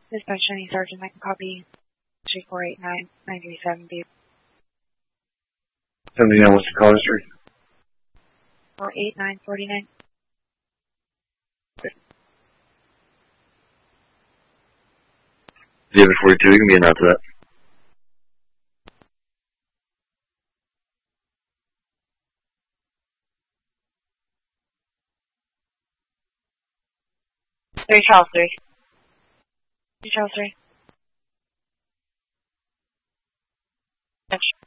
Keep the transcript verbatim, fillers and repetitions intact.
Dispatch any Sergeant, I can copy three four eight nine nine three seven B. seventy-nine, what's the call history? four eight nine forty-nine. David forty-two, you can be in out to that. Three Charles three. Three Charles three. Dispatch.